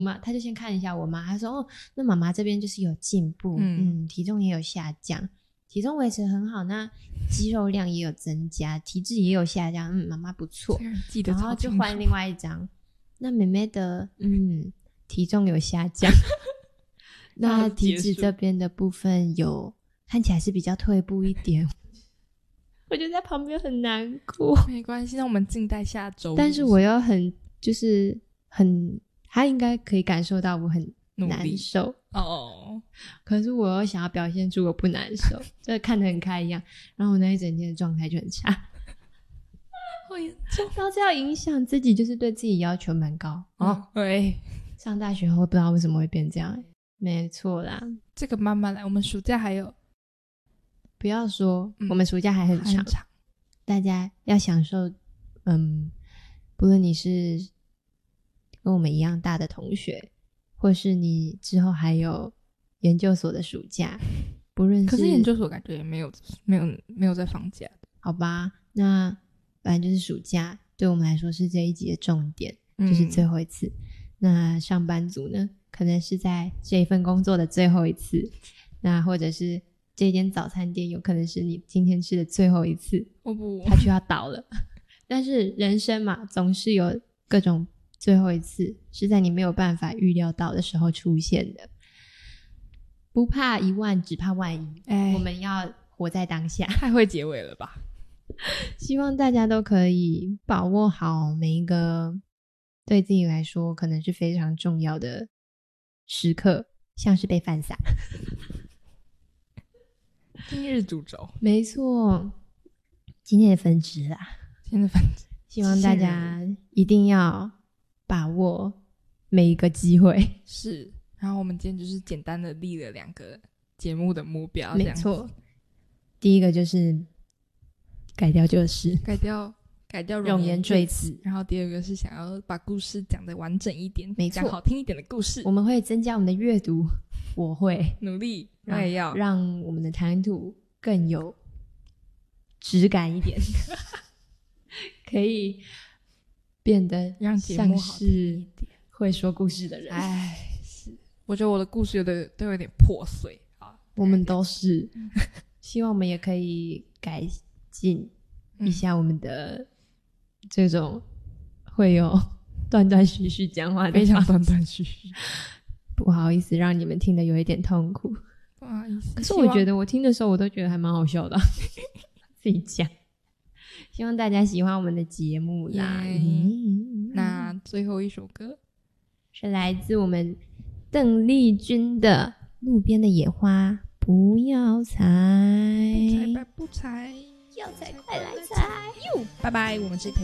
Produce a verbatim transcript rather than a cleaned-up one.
妈他就先看一下我妈，他说哦，那妈妈这边就是有进步，嗯, 嗯体重也有下降，体重维持很好，那肌肉量也有增加，体质也有下降，嗯，妈妈不错， 记得然后就换另外一张，那妹妹的嗯体重有下降那体质这边的部分有看起来是比较退步一点我就在旁边很难过。 没关系，那我们静待下周。 但是我又很就是很他应该可以感受到我很难受哦， 可是我又想要表现出我不难受就看得很开一样，然后我那一整天的状态就很差好严重， 然后这样影响自己，就是对自己要求蛮高哦。 对， 上大学后不知道为什么会变这样。没错啦， 这个慢慢来，我们暑假还有， 不要说、嗯、我们暑假还很长, 很长大家要享受嗯，不论你是跟我们一样大的同学，或是你之后还有研究所的暑假，不论是可是研究所感觉也没有没有没有在放假的， 好吧，那反正就是暑假对我们来说是这一集的重点、嗯、就是最后一次。那上班族呢可能是在这一份工作的最后一次，那或者是这间早餐店有可能是你今天吃的最后一次， 我不它就要倒了但是人生嘛，总是有各种最后一次是在你没有办法预料到的时候出现的。不怕一万只怕万一、哎、我们要活在当下。 太会结尾了吧希望大家都可以把握好每一个对自己来说可能是非常重要的时刻，像是被犯傻今日主轴， 没错，今天的分支啦， 今天的分支， 希望大家一定要把握每一个机会。 是，然后我们今天就是简单的立了两个节目的目标， 没错，第一个就是改掉旧事， 改掉改掉容颜赘字， 然后第二个是想要把故事讲得完整一点， 没错， 讲好听一点的故事。 我们会增加我们的阅读，我会努力，我也要让我们的谈吐更有质感一点可以变得让节目好听一点， 会说故事的人。 哎，是，我觉得我的故事有的都有点破碎啊， 我们都是希望我们也可以改进一下我们的这种会有断断续续讲话的， 非常断断续续不好意思让你们听得有一点痛苦， 不好意思。 可是我觉得我听的时候我都觉得还蛮好笑的自己讲。希望大家喜欢我们的节目啦、 嗯、那最后一首歌是来自我们邓丽君的《路边的野花不要采》， 不采白不采， 要采快来采。 拜拜，我们是